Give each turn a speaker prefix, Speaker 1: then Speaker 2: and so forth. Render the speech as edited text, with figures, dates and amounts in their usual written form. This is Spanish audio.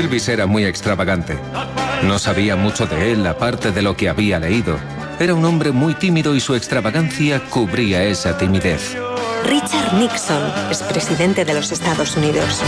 Speaker 1: Elvis era muy extravagante. No sabía mucho de él, aparte de lo que había leído. Era un hombre muy tímido y su extravagancia cubría esa timidez.
Speaker 2: Richard Nixon, expresidente de los Estados Unidos.